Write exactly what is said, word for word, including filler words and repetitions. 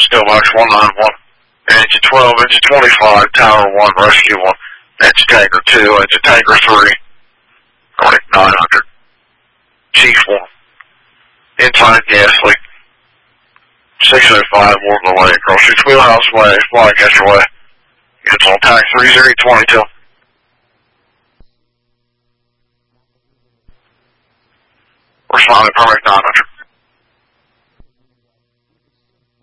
Steelbox one nine one. Engine twelve, engine twenty-five, Tower one, Rescue one. Engine Tanker two, engine Tanker three. Alright, nine hundred. Chief one. Inside gas leak. six oh five, more than the way. Cross streets wheelhouse way, flying against your way. It's on tag three zero twenty-two. Responding, perfect nine hundred.